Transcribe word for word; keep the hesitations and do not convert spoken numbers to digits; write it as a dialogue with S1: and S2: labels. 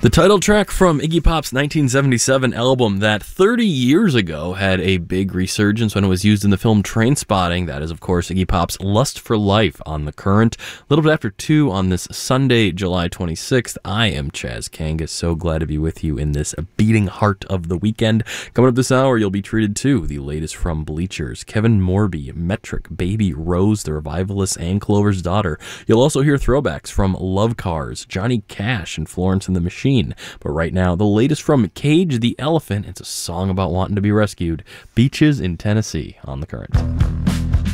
S1: The title track from Iggy Pop's nineteen seventy-seven album that thirty years ago had a big resurgence when it was used in the film Trainspotting. That is, of course, Iggy Pop's Lust for Life on The Current. A little bit after two on this Sunday, July twenty-sixth. I am Chaz Kangas. So glad to be with you in this beating heart of the weekend. Coming up this hour, you'll be treated to the latest from Bleachers, Kevin Morby, Metric, Baby Rose, The Revivalists, and Clover's Daughter. You'll also hear throwbacks from Love Cars, Johnny Cash, and Florence and the Machine. But right now, the latest from Cage the Elephant. It's a song about wanting to be rescued. Beaches in Tennessee on The Current.